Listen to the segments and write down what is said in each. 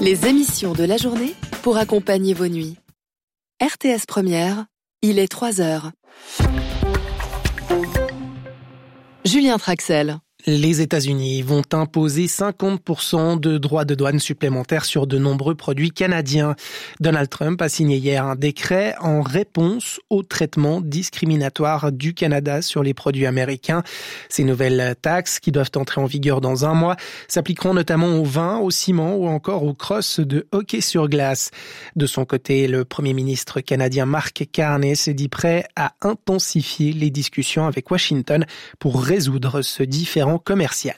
Les émissions de la journée pour accompagner vos nuits. RTS Première, il est 3h. Julien Traxel. Les États-Unis vont imposer 50% de droits de douane supplémentaires sur de nombreux produits canadiens. Donald Trump a signé hier un décret en réponse au traitement discriminatoire du Canada sur les produits américains. Ces nouvelles taxes, qui doivent entrer en vigueur dans un mois, s'appliqueront notamment au vin, au ciment ou encore aux crosses de hockey sur glace. De son côté, le Premier ministre canadien Mark Carney s'est dit prêt à intensifier les discussions avec Washington pour résoudre ce différend commercial.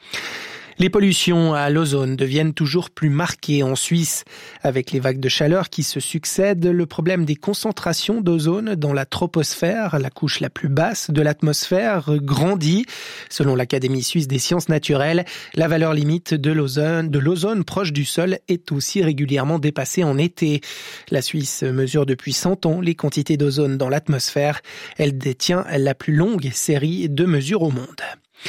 Les pollutions à l'ozone deviennent toujours plus marquées en Suisse. Avec les vagues de chaleur qui se succèdent, le problème des concentrations d'ozone dans la troposphère, la couche la plus basse de l'atmosphère, grandit. Selon l'Académie suisse des sciences naturelles, la valeur limite de l'ozone proche du sol est aussi régulièrement dépassée en été. La Suisse mesure depuis 100 ans les quantités d'ozone dans l'atmosphère. Elle détient la plus longue série de mesures au monde.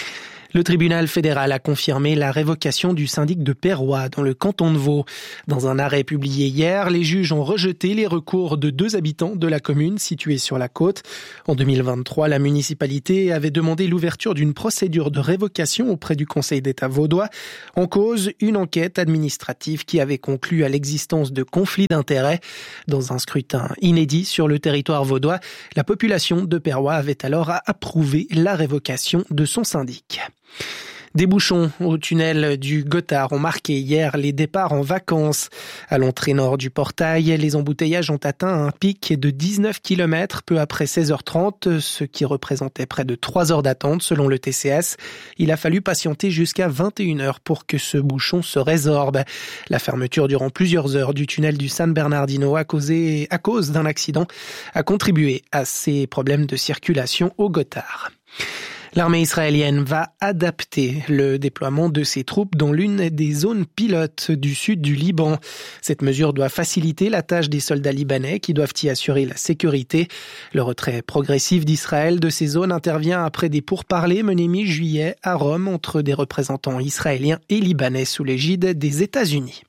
Le tribunal fédéral a confirmé la révocation du syndic de Perrois dans le canton de Vaud. Dans un arrêt publié hier, les juges ont rejeté les recours de 2 habitants de la commune située sur la côte. En 2023, la municipalité avait demandé l'ouverture d'une procédure de révocation auprès du Conseil d'État vaudois. En cause, une enquête administrative qui avait conclu à l'existence de conflits d'intérêts. Dans un scrutin inédit sur le territoire vaudois, la population de Perrois avait alors approuvé la révocation de son syndic. Des bouchons au tunnel du Gothard ont marqué hier les départs en vacances. À l'entrée nord du portail, les embouteillages ont atteint un pic de 19 km peu après 16h30, ce qui représentait près de 3 heures d'attente selon le TCS. Il a fallu patienter jusqu'à 21h pour que ce bouchon se résorbe. La fermeture durant plusieurs heures du tunnel du San Bernardino à cause d'un accident a contribué à ces problèmes de circulation au Gothard. L'armée israélienne va adapter le déploiement de ses troupes dans l'une des zones pilotes du sud du Liban. Cette mesure doit faciliter la tâche des soldats libanais qui doivent y assurer la sécurité. Le retrait progressif d'Israël de ces zones intervient après des pourparlers menés mi-juillet à Rome entre des représentants israéliens et libanais sous l'égide des États-Unis.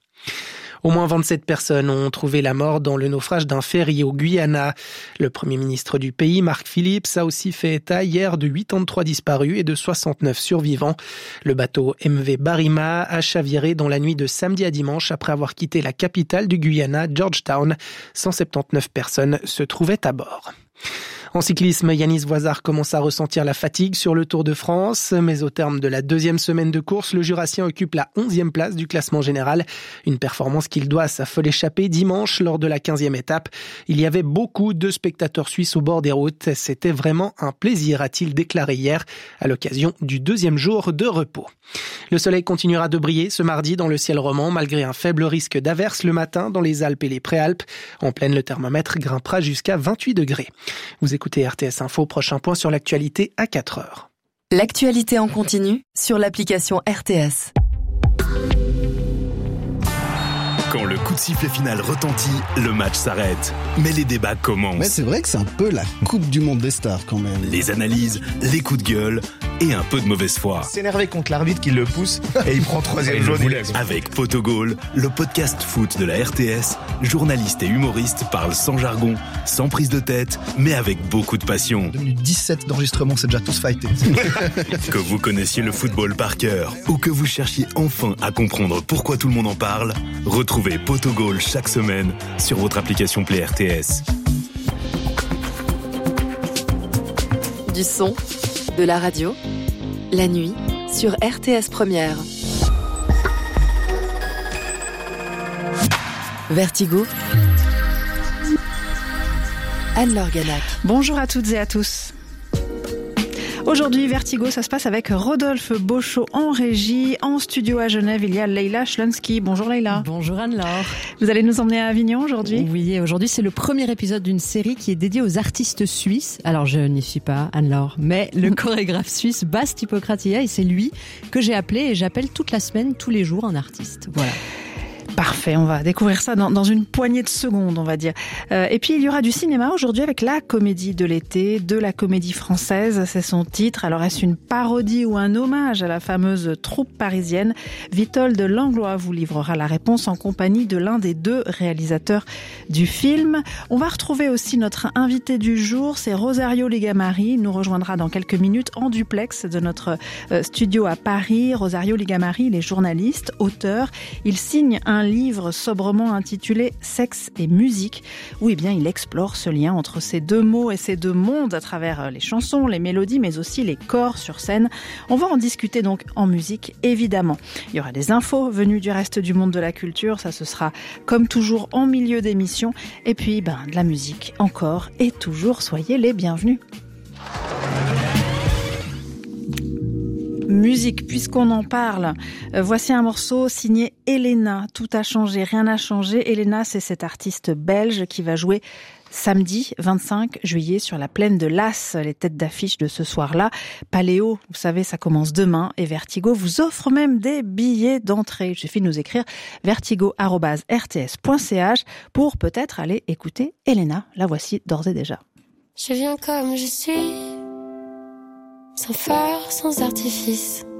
Au moins 27 personnes ont trouvé la mort dans le naufrage d'un ferry au Guyana. Le Premier ministre du pays, Mark Phillips, a aussi fait état hier de 83 disparus et de 69 survivants. Le bateau MV Barima a chaviré dans la nuit de samedi à dimanche après avoir quitté la capitale du Guyana, Georgetown. 179 personnes se trouvaient à bord. En cyclisme, Yanis Voisard commence à ressentir la fatigue sur le Tour de France, mais au terme de la 2e semaine de course, le Jurassien occupe la 11e place du classement général. Une performance qu'il doit à sa folle échappée dimanche lors de la 15e étape. Il y avait beaucoup de spectateurs suisses au bord des routes. C'était vraiment un plaisir, a-t-il déclaré hier à l'occasion du 2e jour de repos. Le soleil continuera de briller ce mardi dans le ciel romand, malgré un faible risque d'averse le matin dans les Alpes et les Préalpes. En pleine, le thermomètre grimpera jusqu'à 28 degrés. Vous écoutez RTS Info, prochain point sur l'actualité à 4h. L'actualité en continu sur l'application RTS. Quand le coup de sifflet final retentit, le match s'arrête. Mais les débats commencent. Mais c'est vrai que c'est un peu la Coupe du Monde des stars quand même. Les analyses, les coups de gueule et un peu de mauvaise foi. S'énerver contre l'arbitre qui le pousse et il prend 3e jaune. Avec Potogol, le podcast foot de la RTS, journalistes et humoristes parlent sans jargon, sans prise de tête, mais avec beaucoup de passion. 17 d'enregistrement, c'est déjà tous fightés. Que vous connaissiez le football par cœur ou que vous cherchiez enfin à comprendre pourquoi tout le monde en parle, retrouvez Potogol chaque semaine sur votre application Play RTS. Du son, de la radio, la nuit sur RTS Première. Vertigo, Anne-Laure Ganac. Bonjour à toutes et à tous. Aujourd'hui, Vertigo, ça se passe avec Rodolphe Beauchot en régie. En studio à Genève, il y a Leïla Schlonsky. Bonjour Leïla. Bonjour Anne-Laure. Vous allez nous emmener à Avignon aujourd'hui ? Oui, aujourd'hui c'est le premier épisode d'une série qui est dédiée aux artistes suisses. Alors je n'y suis pas Anne-Laure, mais le chorégraphe suisse Bast Hippokratia, et c'est lui que j'ai appelé et j'appelle toute la semaine, tous les jours, un artiste. Voilà. Parfait, on va découvrir ça dans une poignée de secondes, on va dire. Et puis il y aura du cinéma aujourd'hui avec la comédie de l'été, de la comédie française, c'est son titre. Alors est-ce une parodie ou un hommage à la fameuse troupe parisienne? Witold Langlois vous livrera la réponse en compagnie de l'un des deux réalisateurs du film. On va retrouver aussi notre invité du jour, c'est Rosario Ligamari. Il nous rejoindra dans quelques minutes en duplex de notre studio à Paris. Rosario Ligamari, il est journaliste, auteur. Il signe un livre sobrement intitulé « Sexe et musique » où bien, il explore ce lien entre ces deux mots et ces deux mondes à travers les chansons, les mélodies, mais aussi les corps sur scène. On va en discuter donc en musique, évidemment. Il y aura des infos venues du reste du monde de la culture. Ça, ce sera comme toujours en milieu d'émission. Et puis, de la musique encore et toujours. Soyez les bienvenus. Musique, puisqu'on en parle, voici un morceau signé Elena. Tout a changé, rien n'a changé. Elena, c'est cette artiste belge qui va jouer samedi 25 juillet sur la plaine de Las. Les têtes d'affiche de ce soir-là. Paléo, vous savez, ça commence demain et Vertigo vous offre même des billets d'entrée. Il suffit de nous écrire vertigo@rts.ch pour peut-être aller écouter Elena. La voici d'ores et déjà. Je viens comme je suis, sans phare, sans artifice.